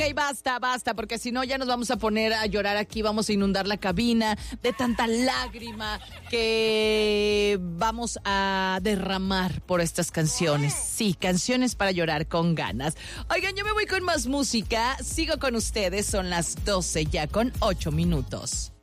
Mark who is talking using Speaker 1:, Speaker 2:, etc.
Speaker 1: basta, porque si no ya nos vamos a poner a llorar aquí, vamos a inundar la cabina de tanta lágrima que vamos a derramar por estas canciones. Sí, canciones para llorar con ganas. Oigan, yo me voy con más música, sigo con ustedes, son las 12 ya con 8 minutos.